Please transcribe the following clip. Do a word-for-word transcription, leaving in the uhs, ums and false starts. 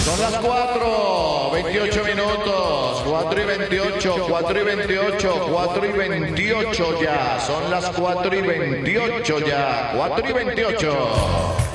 Son las cuatro, veintiocho minutos, cuatro y veintiocho, cuatro y veintiocho, cuatro y veintiocho ya. Son las cuatro y veintiocho ya, cuatro y veintiocho.